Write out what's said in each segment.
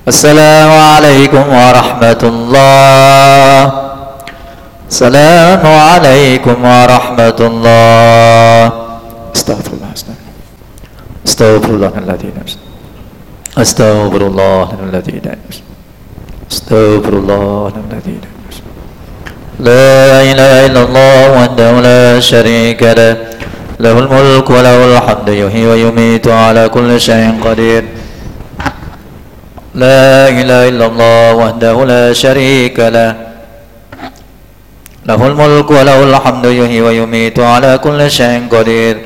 السلام عليكم ورحمة الله. السلام عليكم ورحمة الله. استغفر الله. استغفر الله الذي لا استغفر الله الذي لا استغفر الله الذي لا إله إلا الله وحده لا شريك له له الملك وله الحمد يحيي ويميت على كل شيء قدير. لا إله إلا الله وحده لا شريك له له الملك وله الحمد يحيي ويميت على كل شيء قدير.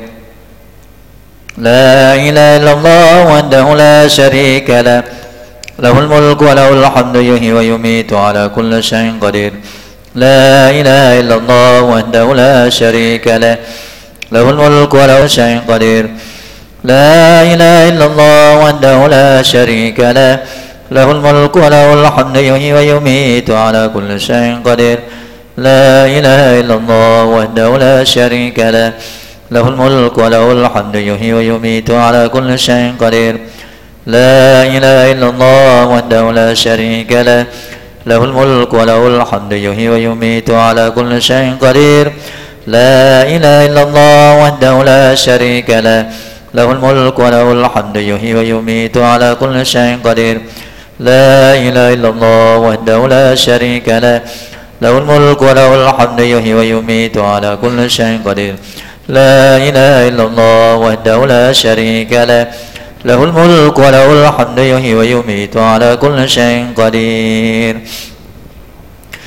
لا إله إلا الله وحده لا شريك له له الملك وله الحمد يحيي ويميت على كل شيء قدير. لا إله إلا الله وحده لا شريك له له الملك وله شيء قدير. لا إله إلا الله وحده لا شريك له له الملك وله الحمد يحيي ويميت على كل شيء قدير. لا إله إلا الله وحده لا شريك له له الملك وله الحمد يحيي ويميت على كل شيء قدير. لا إله إلا الله وحده لا شريك له له الملك وله الحمد يحيي ويميت على كل شيء قدير. لا إله إلا الله وحده لا شريك له له الملك وله الحمد يحيي ويميت على كل شيء قدير. لا إله إلا الله وحده لا شريك له له الملك وله الحمد يحيي ويميت على كل شيء قدير. لا إله إلا الله وحده لا شريك له له الملك وله الحمد يحيي ويميت على كل شيء قدير.